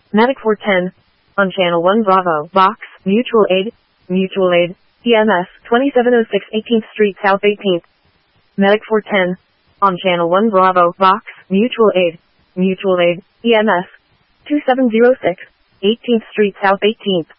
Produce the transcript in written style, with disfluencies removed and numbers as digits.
Medic 410. On Channel 1 Bravo, Box, Mutual Aid, EMS, 2706 18th Street South 18th. Medic 410. On Channel 1 Bravo, Box, Mutual Aid, EMS, 2706 18th Street South 18th.